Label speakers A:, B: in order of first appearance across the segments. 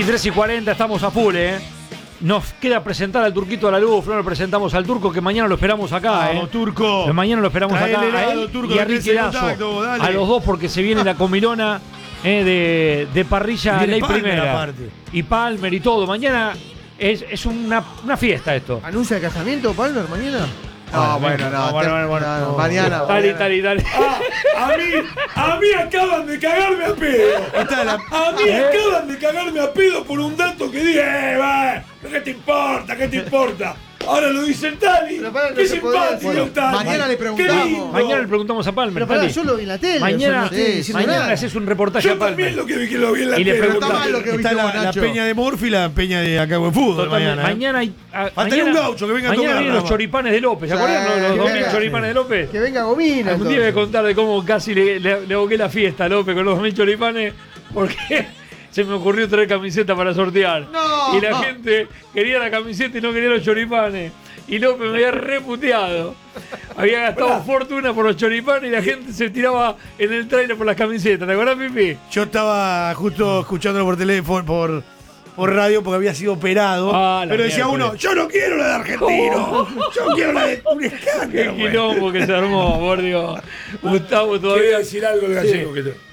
A: 23:40, estamos a full, Nos queda presentar al Turquito Alaluf, no lo presentamos al Turco, que mañana lo esperamos acá,
B: Vamos, Turco.
A: Mañana lo esperamos
B: Trae
A: acá
B: el helado,
A: a él
B: Turco,
A: y a
B: tenés
A: Ricky
B: el
A: Lazo,
B: contacto, dale.
A: a los dos, porque se viene la comilona de parrilla
B: Viene
A: ley
B: Palmer
A: primera.
B: aparte.
A: Y Palmer y todo. Mañana es una fiesta esto.
C: ¿Anuncia el casamiento, Palmer, mañana?
A: Bueno,
C: Bueno, mañana.
A: Dale.
D: A mí acaban de cagarme a pedo. A mí acaban de cagarme a pedo por un dato que dije, ¿qué te importa? ¿Qué te importa? Ahora lo dice el Tali. Qué simpático el Tali.
C: Mañana le preguntamos.
A: Mañana le preguntamos a Palmer.
C: Pero pará,
A: Tali.
C: yo lo vi en la tele.
A: Mañana,
C: no estoy diciendo
A: mañana
C: nada.
A: le haces un reportaje
D: Yo
A: a Palmer.
D: también lo vi en la
A: Y le
D: tele.
A: preguntamos.
C: Está mal lo que
B: Está
C: viste vos,
B: la
C: Nacho.
B: peña de Morphy y la peña de acá en fútbol.
A: Totalmente.
B: Mañana.
A: Mañana
B: un gaucho que venga a
A: mañana
B: tocar,
A: vienen
B: nada
A: los
B: más.
A: choripanes de López. ¿Se acuerdan los
C: que
A: 2000
C: venga.
A: choripanes de López?
C: Que venga Gomina.
A: Algún día voy a contar de cómo casi le aboqué la fiesta a López con los 2000 choripanes porque se me ocurrió traer camiseta para sortear.
C: No.
A: Y la gente quería la camiseta y no quería los choripanes. Y López me había reputeado. Había gastado fortuna por los choripanes y la gente se tiraba en el trailer por las camisetas. ¿Te acuerdas, Pipi?
B: Yo estaba justo escuchándolo por teléfono, por radio, porque había sido operado.
A: Ah, la
B: pero decía
A: miércoles.
B: uno, yo no quiero la de Argentino. Yo quiero la de un
A: Qué
B: escándalo. güey.
A: quilombo que se armó, por Dios. Gustavo
D: Voy a
A: todavía.
D: decir algo de gallego.
A: Sí.
D: El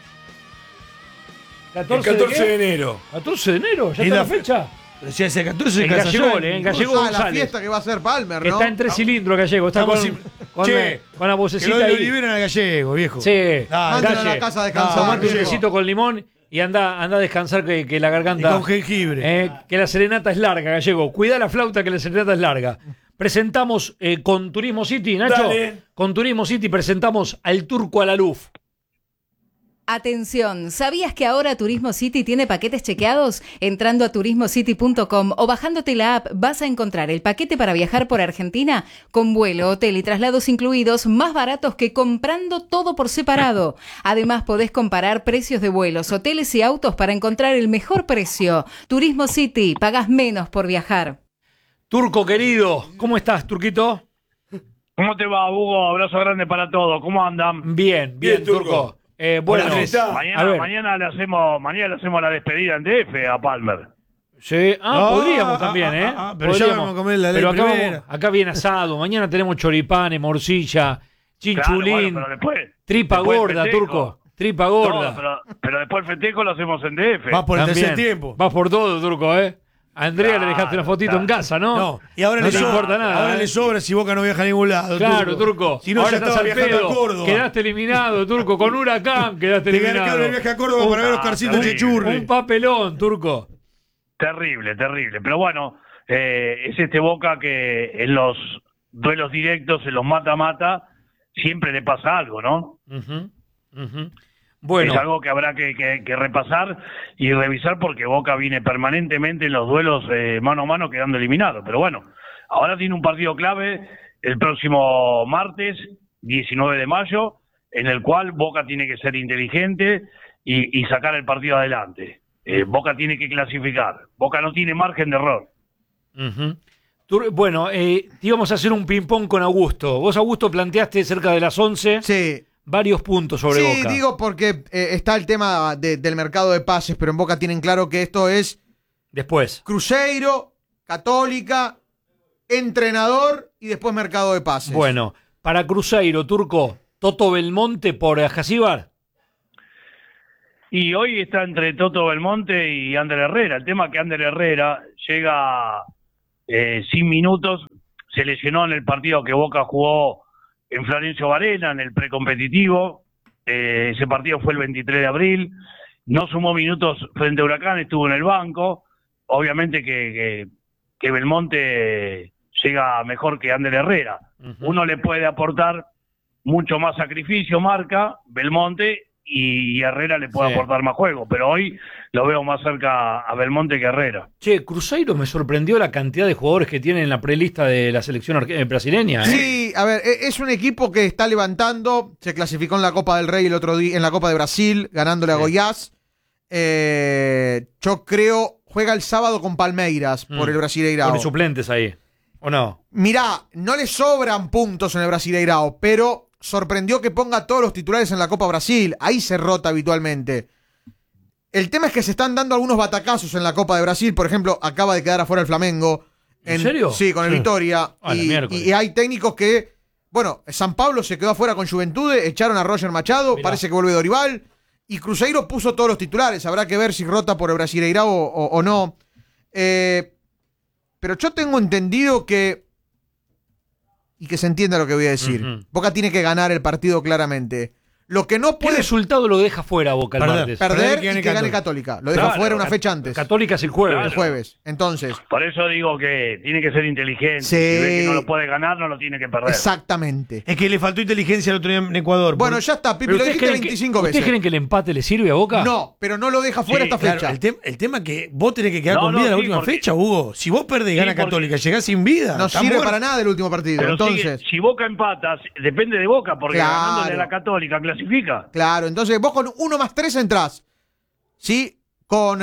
A: 14
D: 14 de
A: qué?
D: enero.
A: 14 de enero, ya
B: Y
A: está
B: la
A: la fecha.
B: Decía ese 14
A: En
B: casa
A: Gallego,
B: yo,
A: en Gallego
C: La
A: González.
C: fiesta que va a hacer Palmer,
A: Que
C: ¿no?
A: está en 3 cilindros Gallego, está
B: Estamos
A: con
B: Che,
A: la
B: que
A: vocecita
B: lo
A: ahí.
B: liberan a Gallego, viejo.
A: Sí,
B: Dale.
C: Mándalo a
A: Galle,
C: la casa a descansar.
A: tomate un
C: viejo.
A: tecito con limón y anda a descansar que la
B: Y
A: garganta.
B: con jengibre.
A: Que la serenata es larga, Gallego. Cuida la flauta que la serenata es larga. Presentamos con Turismo City, Nacho.
D: Dale.
A: Con Turismo City presentamos al Turco Alaluf.
E: Atención, ¿sabías que ahora Turismo City tiene paquetes chequeados? Entrando a turismocity.com o bajándote la app vas a encontrar el paquete para viajar por Argentina con vuelo, hotel y traslados incluidos más baratos que comprando todo por separado. Además podés comparar precios de vuelos, hoteles y autos para encontrar el mejor precio. Turismo City, pagás menos por viajar.
A: Turco querido, ¿cómo estás, Turquito?
F: ¿Cómo te va, Hugo? Abrazo grande para todos. ¿Cómo andan?
A: Bien,
D: Bien,
A: Turco.
D: Turco.
A: Bueno,
D: Hola, está.
A: a ver.
F: Mañana le hacemos la despedida en DF a Palmer.
A: Sí,
B: No,
A: podríamos también, ¿eh?
B: pero ya
A: Podríamos.
B: vamos a comer la ley
A: Pero acá,
B: primera.
A: acá viene asado, mañana tenemos choripanes, morcilla, chinchulín,
F: Claro, bueno, pero después,
A: tripa
F: después el
A: gorda,
F: festejo.
A: Turco, tripa gorda.
F: Todo, pero después el festejo lo hacemos en DF.
B: Va por el
A: También.
B: tercer tiempo.
A: Vas por todo, Turco, ¿eh? A Andrea le dejaste una fotito
F: claro.
A: en casa, ¿no?
B: No, y ahora
A: no
B: le
A: te
B: sobra,
A: importa nada.
B: ahora
A: ¿eh?
B: le sobra si Boca no viaja a ningún lado.
A: Claro, Turco.
B: Si no,
A: ahora
B: ya
A: estás
B: estaba
A: al
B: viajando a
A: pedo.
B: Córdoba.
A: Quedaste eliminado, Turco. Con Huracán quedaste
B: Te
A: eliminado.
B: ganaron el viaje a Córdoba para ver los carcitos
F: terrible.
B: chechurri.
A: Un papelón, Turco.
F: Terrible. Pero bueno, es este Boca que en los duelos directos, en los mata-mata, siempre le pasa algo, ¿no?
A: Ujú, ujú. Bueno,
F: Es algo que habrá que repasar y revisar porque Boca viene permanentemente en los duelos mano a mano quedando eliminado. Pero bueno, ahora tiene un partido clave el próximo martes, 19 de mayo, en el cual Boca tiene que ser inteligente y sacar el partido adelante. Boca tiene que clasificar. Boca no tiene margen de error.
A: ujú. Bueno, te íbamos a hacer un ping-pong con Augusto. Vos, Augusto, planteaste cerca de las 11
C: Sí.
A: varios puntos sobre
C: Sí,
A: Boca.
C: digo porque está el tema del mercado de pases, pero en Boca tienen claro que esto es
A: Después.
C: Cruzeiro, Católica, entrenador y después mercado de pases.
A: Bueno, para Cruzeiro, Turco, Toto Belmonte por Ajacíbar.
F: Y hoy está entre Toto Belmonte y Ander Herrera. El tema es que Ander Herrera llega sin minutos, se lesionó en el partido que Boca jugó en Florencio Varela, en el precompetitivo. Ese partido fue el 23 de abril. No sumó minutos frente a Huracán, estuvo en el banco. Obviamente que Belmonte llega mejor que Ander Herrera. Uno le puede aportar mucho más sacrificio, marca, Belmonte, y Herrera le puede
A: Sí.
F: aportar más juego. Pero hoy lo veo más cerca a Belmonte que a Herrera.
A: Che, Cruzeiro me sorprendió la cantidad de jugadores que tiene en la prelista de la selección brasileña. ¿eh?
C: Sí, a ver, es un equipo que está levantando, se clasificó en la Copa del Rey el otro día, en la Copa de Brasil, ganándole a
A: Sí.
C: Goiás. Yo creo, juega el sábado con Palmeiras por el Brasileirao.
A: Pone suplentes ahí, ¿o no?
C: Mirá, no le sobran puntos en el Brasileirao, pero sorprendió que ponga todos los titulares en la Copa Brasil. Ahí se rota habitualmente. El tema es que se están dando algunos batacazos en la Copa de Brasil. Por ejemplo, acaba de quedar afuera el Flamengo.
A: ¿En serio?
C: Sí, con el Vitória.
A: Ah, la miércoles.
C: Y hay técnicos que... Bueno, San Pablo se quedó afuera con Juventude, echaron a Roger Machado,
A: Mirá.
C: parece que vuelve Dorival. Y Cruzeiro puso todos los titulares. Habrá que ver si rota por el Brasileirao o no. Pero yo tengo entendido que... Y que se entienda lo que voy a decir.
A: Ujú.
C: Boca tiene que ganar el partido claramente. Lo que no
A: ¿Qué
C: puede
A: resultado lo deja fuera Boca el martes?
C: perder
B: que
C: y que gane Católica. Lo deja
F: Claro,
C: fuera una fecha antes.
A: Católica es el jueves.
C: El jueves. Entonces,
F: Por eso digo que tiene que ser inteligente.
C: Sí.
F: Si ve que no lo puede ganar, no lo tiene que perder.
C: exactamente.
B: Es que le faltó inteligencia el otro día en Ecuador.
C: Bueno, ya está, Pipi,
A: ¿Pero
C: lo
A: ustedes
C: dijiste
A: creen
C: 25
A: ¿Ustedes
C: veces.
A: creen que el empate le sirve a Boca?
C: No, pero no lo deja fuera
F: Sí,
C: esta
B: Claro,
C: fecha.
B: el tema es que vos tenés que quedar
F: No,
B: con
F: no,
B: vida en la
F: sí,
B: última
F: porque-
B: fecha, Hugo. Si vos perdés y
F: Sí,
B: gana
F: porque-
B: Católica, llegás sin vida.
C: No
B: está
C: sirve
B: muerto.
C: para nada el último partido.
F: Pero
C: Entonces,
F: si Boca empata, depende de Boca, porque
C: Claro.
F: ganándole a la Católica clasifica.
C: claro, entonces vos con 1+3 entrás. ¿Sí? Con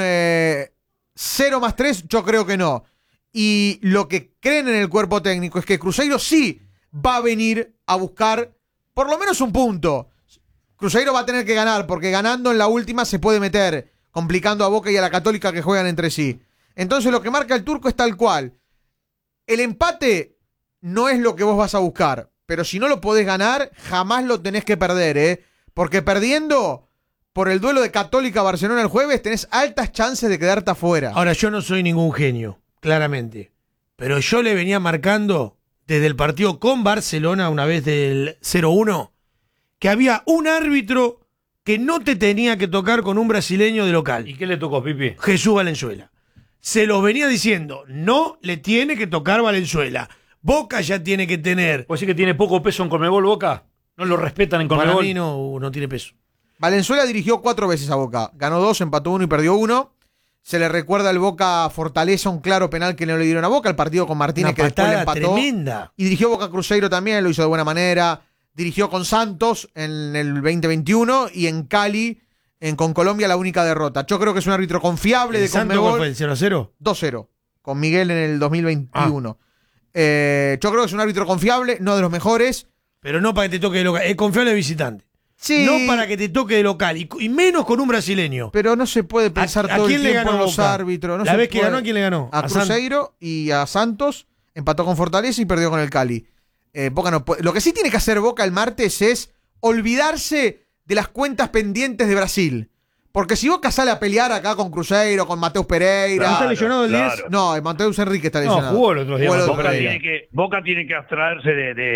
C: 0+3 yo creo que no. Y lo que creen en el cuerpo técnico es que Cruzeiro sí va a venir a buscar por lo menos un punto. Cruzeiro va a tener que ganar, porque ganando en la última se puede meter, complicando a Boca y a la Católica que juegan entre sí. Entonces lo que marca el turco es tal cual. El empate no es lo que vos vas a buscar, pero si no lo podés ganar, jamás lo tenés que perder, ¿eh? Porque perdiendo por el duelo de Católica-Barcelona el jueves, tenés altas chances de quedarte afuera.
B: Ahora, yo no soy ningún genio, claramente. Pero yo le venía marcando desde el partido con Barcelona, una vez del 0-1, que había un árbitro que no te tenía que tocar con un brasileño de local.
A: ¿Y qué le tocó, Pipi?
B: Jesús Valenzuela. Se los venía diciendo, no le tiene que tocar Valenzuela. Boca ya tiene que tener.
A: ¿Vos decís que tiene poco peso en Conmebol Boca? ¿No lo respetan en
B: Para
A: Conmebol?
B: mí no tiene peso.
C: Valenzuela dirigió 4 veces a Boca. Ganó 2, empató 1 y perdió 1. Se le recuerda al Boca Fortaleza un claro penal que no le dieron a Boca. El partido con Martínez
B: Una
C: que después le
B: patada
C: empató.
B: tremenda.
C: Y dirigió Boca Cruzeiro también, lo hizo de buena manera. Dirigió con Santos en el 2021 y en Cali, con Colombia, la única derrota. Yo creo que es un árbitro confiable de
B: ¿El Santos cuál fue?
C: Conmebol.
B: ¿El 0-0?
C: 2-0, con Miguel en el 2021. Yo creo que es un árbitro confiable, no de los mejores.
B: Pero no para que te toque de local. Es confiable de visitante.
C: Sí,
B: No para que te toque de local. Y menos con un brasileño.
C: pero no se puede pensar
B: ¿A
C: todo el
B: quién le
C: tiempo
B: ganó
C: en los
B: Boca?
C: árbitros. No
B: La
C: se
B: vez que
C: puede.
B: ganó, ¿a quién le ganó?
C: A
B: San-
C: Cruzeiro y a Santos. Empató con Fortaleza y perdió con el Cali. Boca no puede. Lo que sí tiene que hacer Boca el martes es olvidarse de las cuentas pendientes de Brasil. Porque si Boca sale a pelear acá con Cruzeiro, con Mateus Pereira.
B: ¿No está lesionado el 10?
F: claro.
C: No, Mateus Enrique está
A: No,
C: lesionado.
A: jugó el otro día
C: Jugó el
A: con
C: otro
A: Boca
C: día.
F: Boca tiene que abstraerse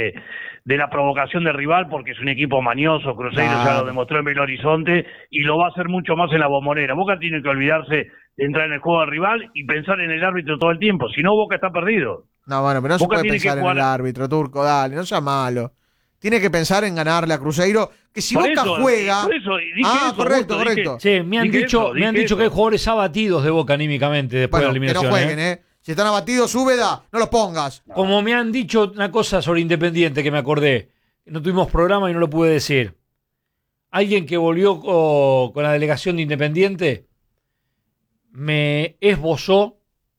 F: de la provocación del rival porque es un equipo mañoso. Cruzeiro
C: Claro.
F: ya lo demostró en Belo Horizonte y lo va a hacer mucho más en la Bombonera. Boca tiene que olvidarse de entrar en el juego del rival y pensar en el árbitro todo el tiempo. Si no, Boca está perdido.
C: No, bueno, pero no
F: Boca
C: se puede
F: tiene que
C: pensar en
F: jugar-
C: el árbitro, Turco, dale, no sea malo. Tiene que pensar en ganarle a Cruzeiro, que si
F: Por
C: Boca
F: eso,
C: juega...
F: por eso dije eso,
C: correcto,
F: Augusto, dije-
C: correcto.
A: Sí, me han
F: Dije
A: dicho,
F: eso,
A: me han
F: dije
A: dicho que hay
F: eso.
A: jugadores abatidos de Boca anímicamente después
C: Bueno,
A: de la
C: que no
A: eliminación.
C: jueguen, ¿eh? Si están abatidos, Úbeda, no los pongas.
A: Como me han dicho una cosa sobre Independiente que me acordé, no tuvimos programa y no lo pude decir. Alguien que volvió con la delegación de Independiente me esbozó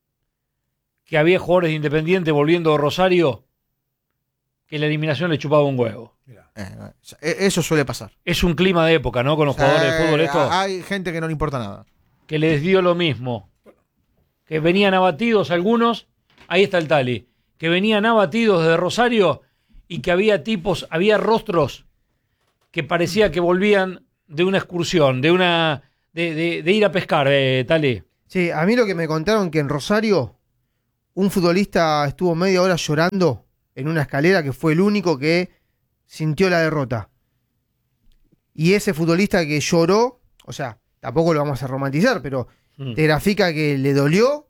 A: que había jugadores de Independiente volviendo de Rosario que la eliminación le chupaba un huevo.
C: Eso suele pasar.
A: Es un clima de época, ¿no? Con los jugadores de fútbol esto,
C: Hay gente que no le importa nada.
A: que les dio lo mismo. Que venían abatidos algunos, ahí está el Tali, que venían abatidos de Rosario y que había tipos, había rostros que parecía que volvían de una excursión, de ir a pescar, Tali.
G: Sí, a mí lo que me contaron que en Rosario un futbolista estuvo media hora llorando en una escalera, que fue el único que sintió la derrota. Y ese futbolista que lloró, o sea, tampoco lo vamos a romantizar, pero te grafica que le dolió,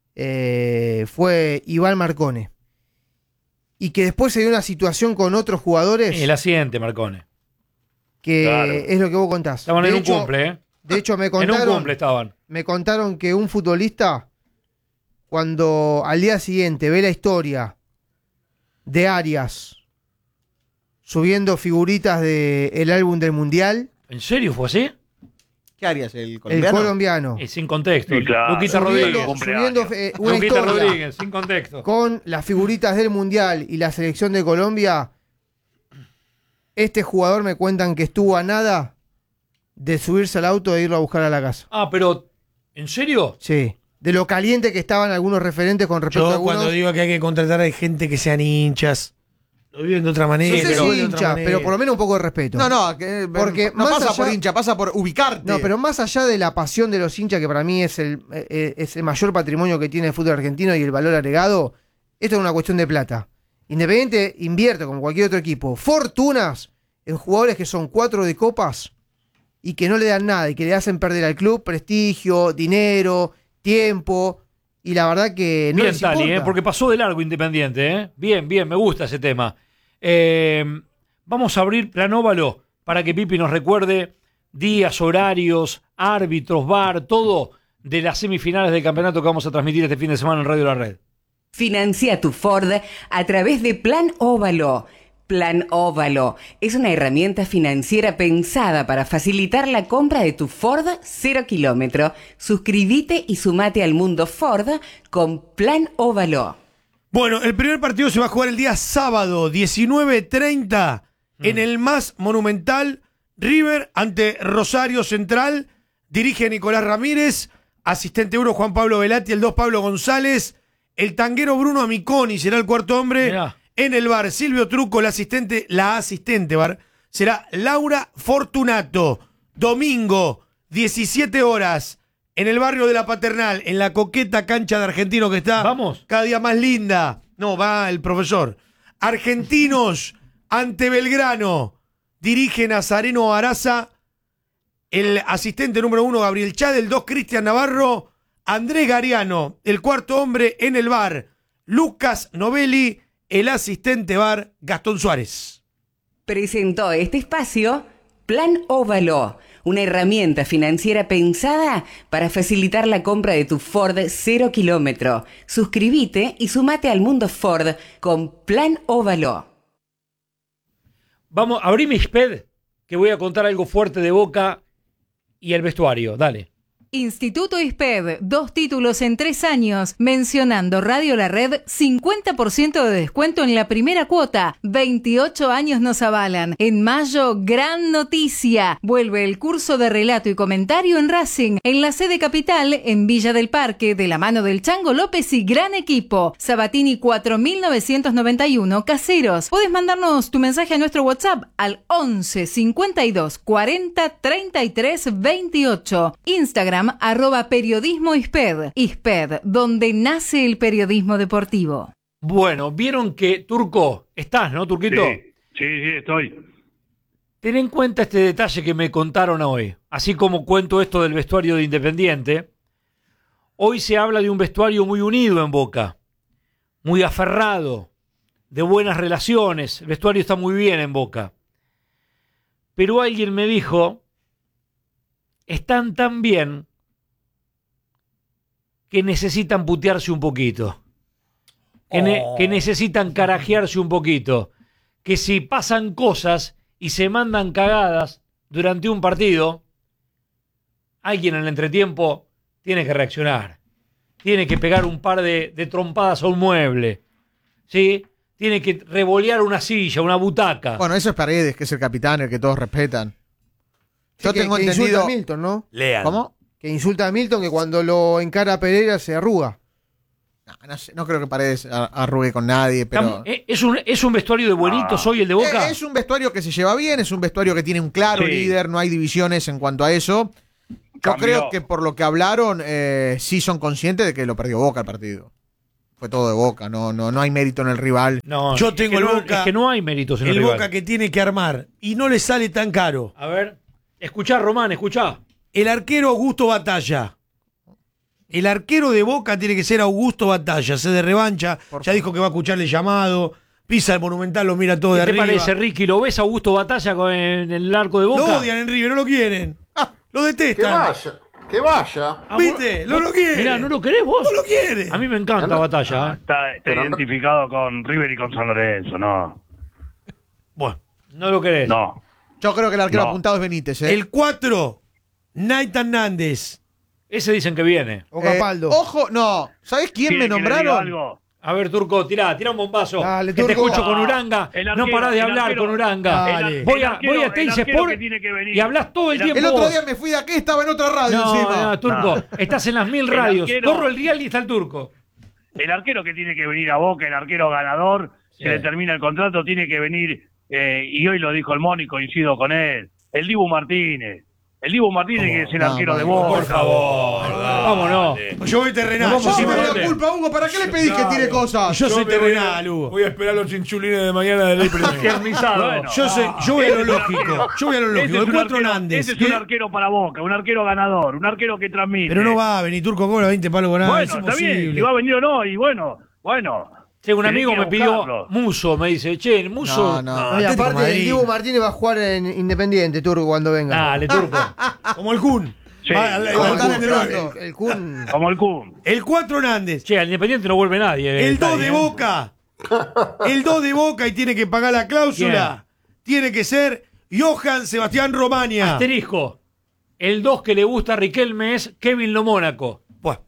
G: fue Iván Marcone. Y que después se dio una situación con otros jugadores
A: El accidente, Marcone.
G: que
F: Claro.
G: es lo que vos contás.
A: Estaban en
G: De
A: un
G: hecho-
A: cumple, ¿eh?
G: De hecho, me
A: En un
G: contaron,
A: cumple estaban.
G: me contaron que un futbolista, cuando al día siguiente ve la historia de Arias subiendo figuritas del álbum del Mundial,
A: ¿En serio fue así?
C: ¿Qué harías, el
G: el
C: colombiano?
G: colombiano,
A: Sin contexto.
F: Sí, claro.
A: Luquita
F: Subiendo-
A: Rodríguez.
F: cumpleaños.
G: una
A: Luquita
G: historia
A: Rodríguez, sin contexto.
G: con las figuritas del Mundial y la selección de Colombia, este jugador me cuentan que estuvo a nada de subirse al auto e irlo a buscar a la casa.
A: Ah, pero, ¿en serio?
G: Sí. De lo caliente que estaban algunos referentes con respecto a
B: Yo
G: algunos.
B: cuando digo que hay que contratar a gente que sean hinchas, lo viven de otra manera.
G: No sé
B: lo
G: si
B: ven de otra
G: hincha,
B: manera.
G: pero por lo menos un poco de respeto. Porque
C: no
G: más
C: pasa
G: allá-
C: por hincha, pasa por ubicarte.
G: No, pero más allá de la pasión de los hinchas, que para mí es el mayor patrimonio que tiene el fútbol argentino y el valor agregado, esto es una cuestión de plata. Independiente invierte, como cualquier otro equipo, fortunas en jugadores que son 4 de copas y que no le dan nada y que le hacen perder al club prestigio, dinero, tiempo, y la verdad que no
A: Bien,
G: les
A: Tali,
G: importa.
A: porque pasó de largo Independiente, ¿eh? Bien, me gusta ese tema. Vamos a abrir Planóvalo para que Pipi nos recuerde días, horarios, árbitros, VAR, todo de las semifinales del campeonato que vamos a transmitir este fin de semana en Radio La Red.
H: Financia tu Ford a través de Plan Óvalo. Plan Óvalo es una herramienta financiera pensada para facilitar la compra de tu Ford 0 kilómetro. Suscríbete y sumate al mundo Ford con Plan Óvalo.
B: Bueno, el primer partido se va a jugar el día sábado, 19:30, en el más monumental River ante Rosario Central. Dirige Nicolás Ramírez, asistente 1 Juan Pablo Velati, el 2 Pablo González, el tanguero Bruno Amiconi será el cuarto hombre.
A: Mirá.
B: En el bar, Silvio Truco, la asistente bar, será Laura Fortunato. Domingo, 17 horas, en el barrio de La Paternal, en la coqueta cancha de Argentino que está
A: Vamos.
B: cada día más linda. No, va el profesor. Argentinos ante Belgrano. Dirige Nazareno Araza. El asistente número 1, Gabriel Chad. El 2, Cristian Navarro. Andrés Gariano, el cuarto hombre en el bar. Lucas Novelli, el asistente bar, Gastón Suárez.
H: Presentó este espacio Plan Óvalo, una herramienta financiera pensada para facilitar la compra de tu Ford 0 kilómetro. Suscríbete y sumate al mundo Ford con Plan Óvalo.
A: Vamos, abrí mi SPED, que voy a contar algo fuerte de Boca y el vestuario. Dale.
E: Instituto ISPED, 2 títulos en 3 años, mencionando Radio La Red, 50% de descuento en la primera cuota, 28 años nos avalan. En mayo, gran noticia, vuelve el curso de relato y comentario en Racing, en la sede capital, en Villa del Parque, de la mano del Chango López y gran equipo. Sabatini 4991, Caseros. Podés mandarnos tu mensaje a nuestro WhatsApp al 11 52 40 33 28. Instagram @periodismo ISPED. ISPED, donde nace el periodismo deportivo.
A: Bueno, vieron que, Turco, estás, ¿no, Turquito?
F: Sí, estoy.
A: Ten en cuenta este detalle que me contaron hoy. Así como cuento esto del vestuario de Independiente, hoy se habla de un vestuario muy unido en Boca, muy aferrado, de buenas relaciones. El vestuario está muy bien en Boca. Pero alguien me dijo, están tan bien que necesitan putearse un poquito, que necesitan carajearse un poquito, que si pasan cosas y se mandan cagadas durante un partido, alguien en el entretiempo tiene que reaccionar, tiene que pegar un par de trompadas a un mueble, ¿sí? Tiene que revolear una silla, una butaca.
C: Bueno, eso es Paredes, que es el capitán, el que todos respetan. Yo tengo
G: que
C: entendido.
G: insulta a Milton, ¿no?
B: Lean.
C: ¿Cómo?
G: Que insulta a Milton, que cuando lo encara a Pereira se arruga.
C: No sé, no creo que Paredes arrugue con nadie, pero.
A: ¿Es un vestuario de buenitos hoy el de Boca?
C: Es un vestuario que se lleva bien, es un vestuario que tiene un claro
F: Sí.
C: líder, no hay divisiones en cuanto a eso. Yo
F: Cambió.
C: creo que por lo que hablaron, sí son conscientes de que lo perdió Boca el partido. Fue todo de Boca, no hay mérito en el rival.
A: No,
B: Yo
A: es
B: tengo
A: que
B: el
A: no,
B: Boca.
A: es que no hay méritos en el
B: El
A: rival.
B: Boca que tiene que armar y no le sale tan caro.
A: A ver, escuchá, Román, escuchá.
B: El arquero Augusto Batalla. El arquero de Boca tiene que ser Augusto Batalla. Se de revancha. Ya dijo que va a escucharle llamado. Pisa el Monumental, lo mira todo de
A: ¿Qué te
B: arriba.
A: parece, Ricky? ¿Lo ves a Augusto Batalla en el arco de Boca?
B: Lo odian en River, no lo quieren. Lo detestan.
I: Que vaya.
A: Ah,
B: ¿Viste? No lo quieren.
A: Mirá, ¿no lo querés vos?
B: No lo quieren.
A: A mí me encanta Batalla.
F: Está
I: Pero no-
F: identificado con River y con San Lorenzo, no.
A: Bueno, no lo querés.
F: No.
C: Yo creo que el arquero
F: No.
C: apuntado es Benítez.
B: El 4, Nathan Nández.
A: Ese dicen que viene.
G: O Capaldo.
C: Ojo, no. ¿Sabés quién me
F: ¿Quiere que le diga
C: nombraron?
F: algo?
A: A ver, Turco, tirá un bombazo.
G: Dale,
A: que te
G: Turco.
A: escucho con Uranga.
F: El
A: no
F: arquero,
A: parás de
F: el
A: hablar
F: arquero.
A: con Uranga.
G: Dale.
A: Voy a
F: el
A: Teis
F: arquero
A: Sport
F: que tiene que venir.
A: y hablas todo el tiempo.
C: El otro
A: vos.
C: día me fui de aquí, estaba en otra radio encima.
A: No, Turco, estás en las 1000
F: El
A: radios.
F: arquero-
A: Corro el dial y está el Turco.
F: El arquero que tiene que venir a Boca, el arquero ganador,
A: Sí.
F: se le termina el contrato, tiene que venir, y hoy lo dijo el Moni, coincido con él, el Dibu Martínez. El Dibu Martínez que es el arquero de Boca.
D: Por favor,
A: Vámonos.
B: Yo voy terrenal.
A: Nos
C: Yo
A: vamos
C: me
A: a
C: doy
A: ver.
C: la culpa, Hugo. ¿Para qué le pedís que tire cosas?
B: Yo soy
D: me voy a-
B: terrenal, Hugo.
D: Voy a esperar los chinchulines de mañana de ley primero.
A: Tiernizado.
F: Bueno.
B: Yo voy a lo
F: Ese es un
B: lógico.
F: arquero.
B: Yo voy a lo
F: Ese
B: lógico.
F: es
B: El
F: un
B: 4
F: arquero-
B: Nández.
F: Ese es un arquero para Boca, un arquero ganador, un arquero que transmite.
B: Pero no va a venir Turco cobra 20 palos con nada.
F: Bueno,
B: es
F: está bien,
B: imposible.
F: si va a venir o no, y bueno.
A: Che, un
F: tenés
A: amigo
F: que ir a
A: me pidió
F: buscarlo.
A: Muso, me dice, che, Muso.
C: No.
G: No, y
B: Atlético
G: aparte,
B: Madrid.
G: el Dibu Martínez va a jugar en Independiente, Turco, cuando venga.
A: Dale, Turco.
B: Como el Kun.
F: Sí,
B: Va al-
C: Como
B: al
C: están
B: Kun de
C: esperando.
B: nueve.
G: El Kun.
F: Como el Kun.
B: El 4 Nández.
A: Che, al Independiente no vuelve nadie.
B: El 2
A: Estadio,
B: de
A: ¿eh?
B: Boca. El 2 de Boca y tiene que pagar la cláusula. Tiene que ser Johan Sebastián Romaña.
A: Asterisco. El 2 que le gusta a Riquelme es Kevin Lo Mónaco.
B: Bueno,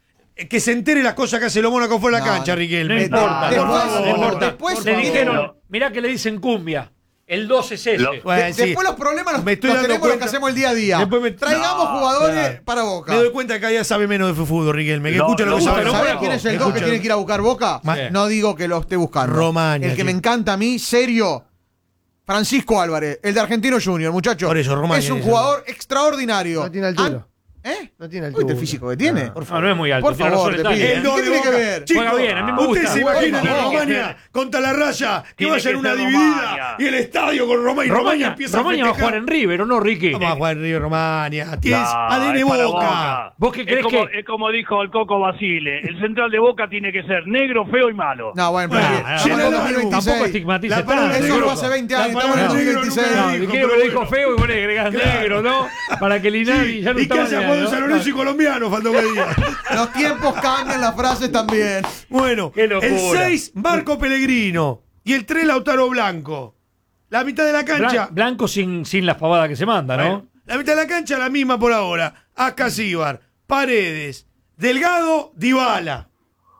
B: que se entere las cosas que hace lo Mónaco fuera de la
C: No,
B: cancha,
C: no.
B: Riquelme.
A: No importa.
C: Después-
A: por favor, no importa.
C: después-
A: le
C: por
A: dijeron,
C: favor.
A: mirá que le dicen cumbia. El 2 es ese.
B: Bueno, sí.
C: Después los problemas los,
B: Me estoy
C: los
B: dando
C: tenemos los que
B: cuenta.
C: hacemos el día a día.
B: Después me-
C: Traigamos
B: No,
C: jugadores
B: claro.
C: para Boca.
B: Me doy cuenta que cada día sabe menos de fútbol, Riquelme. Que
F: No,
B: escucha lo
F: no
B: que
F: gusta,
B: sabe.
F: no
C: ¿Sabés
F: Boca.
C: quién es el 2 que tiene que ir a buscar Boca?
A: Sí.
C: No digo que lo esté buscando.
B: Romaña,
C: El que
B: sí.
C: me encanta a mí, serio, Francisco Álvarez, el de Argentino Junior, muchachos.
B: Por eso, Romaña
C: es un
B: dice.
C: jugador extraordinario.
G: No tiene altura.
C: ¿Eh?
G: No tiene
C: ¿Viste
G: altura.
C: el físico que tiene?
A: No es muy alto.
C: Por
A: tiene
C: favor,
A: razón
C: te
A: el
C: pido.
A: Tani,
B: El
A: ¿eh?
B: 2
C: ¿Qué
B: de
C: tiene que
B: Boca.
C: ver?
B: Chicos,
A: Juega bien, a mí me
B: ¿Usted
A: gusta.
B: se imagina
F: Tiene
B: a
F: que
B: Romaña
F: ser-
B: contra la raya que
F: tiene
B: vaya en
F: que
B: una
F: ser
B: dividida
F: Romaña.
B: y el estadio con Romaña y Romaña empieza
A: Romaña
B: a
A: va a
B: festejar?
A: jugar en River, ¿o no, Ricky?
B: Vamos a jugar en Río Romaña. Tienes
F: No,
B: ADN
F: es para
B: Boca.
A: ¿Vos qué crees
F: es como dijo el Coco Basile, el central de Boca tiene que ser negro, feo y malo.
C: No, bueno, pero
A: No,
C: estamos
A: no,
C: en
B: no,
C: 2026.
A: Tampoco estigmatices
B: La palabra
A: tanto.
C: Eso
B: negro-
C: fue hace 20
B: la
C: años, estamos en
B: palabra negro
C: 2026.
B: nunca
A: No,
B: dijo,
A: Riquelme
B: pero
A: le dijo
B: bueno.
A: feo y vos le agregás negro, ¿no? Para que Linares ya no
B: ¿Y
A: está
B: qué hace
A: mañana,
B: Juan
A: ¿no?
B: San Lorenzo y colombiano? Faltó que diga.
C: Los tiempos cambian, las frases también.
B: Bueno,
A: Qué locura.
B: el 6, Marco Pellegrino. Y el 3, Lautaro Blanco. La mitad de la cancha.
A: Blanco sin las pavadas que se manda, ¿no?
B: Bueno, la mitad de la cancha la misma por ahora. Ascasíbar, Paredes, Delgado, Dybala.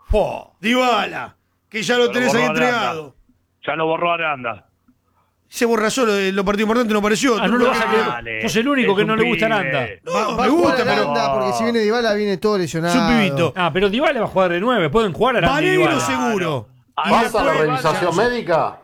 B: Dybala, que ya lo tenés ahí
F: borró Aranda.
B: entregado.
F: Ya lo borró Aranda.
B: Se borra solo de los partidos importantes, no apareció.
A: Ah, no lo vas a
F: Dale,
A: creer. Sos el único
F: es
A: que
F: un
A: no le gusta
F: pibe.
A: Aranda.
B: No,
G: Va
B: me
G: a jugar
B: gusta, pero.
G: Aranda, porque si viene Dybala viene todo lesionado.
B: Es un pibito.
A: Ah, pero Dybala va a jugar de 9. Pueden jugar Aranda y
B: Vareiro
A: Dybala.
B: seguro.
I: ¿Vas a la revisación médica?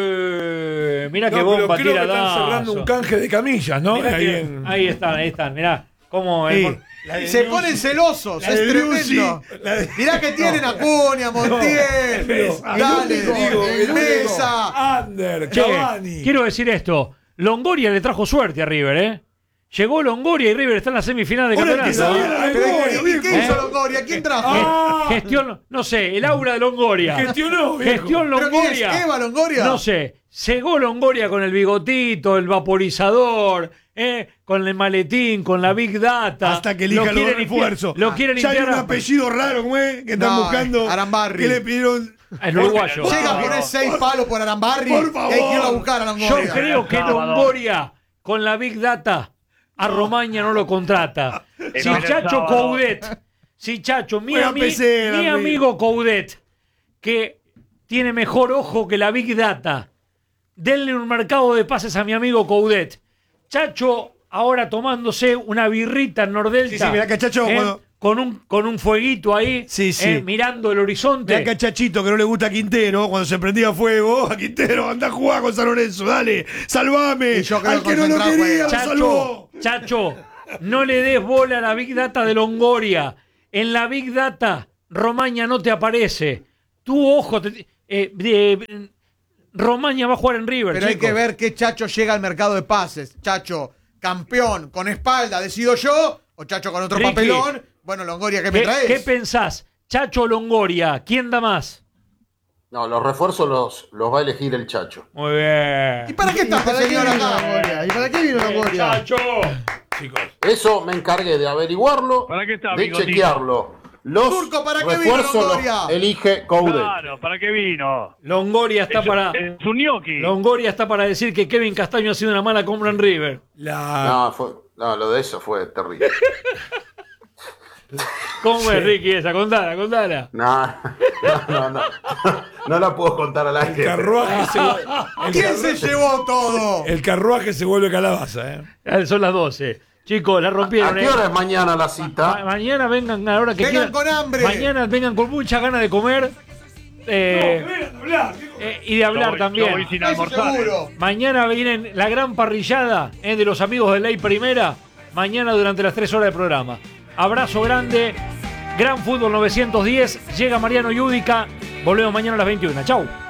A: Mira qué
D: No, pero
A: bomba
D: creo que
A: tira
D: están cerrando un canje de camillas, ¿no?
A: Mirá
D: Ahí
A: que-
D: en-
A: ahí están. Mirá cómo
B: Sí.
A: es.
C: Se ponen celosos,
B: la
C: es
B: de
C: tremendo.
B: Lucy, la de-
C: Mirá que tienen a Cunha, Montiel,
B: Mesa.
C: dale,
B: El único, el
C: Mesa.
D: Ander,
A: Che,
D: Cavani.
A: quiero decir esto. Longoria le trajo suerte a River, ¿eh? Llegó Longoria y River está en la semifinal de
B: Ahora el que
A: campeonato.
B: sabía la
C: Pero,
B: memoria,
C: ¿y
B: viejo.
C: qué hizo
A: ¿Eh?
C: Longoria? ¿Quién trajo?
A: Gestión, no sé, el aura de Longoria.
D: Gestionó, viejo.
A: Gestión
C: ¿Pero quién es?
A: Longoria.
C: ¿Eva Longoria?
A: No sé. Llegó Longoria con el bigotito, el vaporizador, con el maletín, con la Big Data.
B: Hasta que elija los
A: quieren
B: refuerzos.
A: Lo quieren
B: Ya hay un
A: limpiar.
B: apellido raro, ¿cómo es? Que están
C: No,
B: buscando.
C: Arambarri.
B: Que le pidieron.
A: El uruguayo.
C: Llega a poner 6 palos por Arambarri
B: Por favor.
C: y hay que ir a buscar a
A: Yo
C: Longoria.
A: creo que
F: Sábado.
A: Longoria con la Big Data a Romaña no lo contrata. Si
F: el
A: Chacho
F: sábado.
A: Coudet, si Chacho, mi
B: Buena pecera, amigo.
A: amigo Coudet, que tiene mejor ojo que la Big Data, denle un mercado de pases a mi amigo Coudet. Chacho ahora tomándose una birrita en Nordelta.
B: Sí, sí, mirá que Chacho cuando-
A: con un fueguito ahí,
B: Sí, sí.
A: mirando el horizonte.
B: Mirá que a Chachito, que no le gusta a Quintero, cuando se prendía fuego, a Quintero, anda a jugar con San Lorenzo, dale, salvame.
C: Y yo creo
B: Al
C: que
B: que no lo
C: Central
B: quería, lo
C: juega.
B: salvó.
A: Chacho, no le des bola a la Big Data de Longoria. En la Big Data, Romaña no te aparece. Tu ojo, Romaña va a jugar en River.
C: Pero hay
A: chicos.
C: que ver qué Chacho llega al mercado de pases. Chacho, campeón, con espalda, decido yo. O Chacho con otro
A: Ricky.
C: papelón. Bueno, Longoria, ¿qué me traes?
A: ¿Qué pensás? Chacho o Longoria, ¿quién da más?
I: No, los refuerzos los va a elegir el Chacho.
A: Muy bien.
C: ¿Y para qué está este
G: para qué
C: señor
G: vino
C: acá?
G: Longoria? ¿Y para qué vino Longoria?
A: Chacho.
D: Chicos.
I: Eso me encargué de averiguarlo,
F: ¿Para qué está,
I: de
F: bigotito?
I: chequearlo. Los
C: Turco, ¿para qué vino
I: refuerzos los
C: Longoria?
I: elige Coudet.
F: Claro, ¿para qué vino?
A: Longoria está para.
F: Es un gnocchi.
A: Longoria está para decir que Kevin Castaño ha sido una mala compra en River.
I: No, lo de eso fue terrible.
A: ¿Cómo es, Ricky, esa? Contala.
I: No, No la puedo contar al
D: El
I: aire.
D: carruaje
C: ¿Quién se llevó todo?
D: El carruaje se vuelve calabaza,
A: Son las 12. Chicos, la
I: ¿A
A: rompieron.
I: qué hora es mañana la cita?
A: Mañana vengan a la hora que
C: Vengan
A: quieran.
C: con hambre.
A: Mañana vengan con mucha ganas de comer. Y de hablar también.
F: Yo voy sin
C: Eso
F: almorzar.
C: seguro.
A: Mañana viene la gran parrillada de los amigos de Ley Primera. Mañana durante las 3 horas de programa. Abrazo grande. Gran Fútbol 910. Llega Mariano Yudica. Volvemos mañana a las 21. Chau.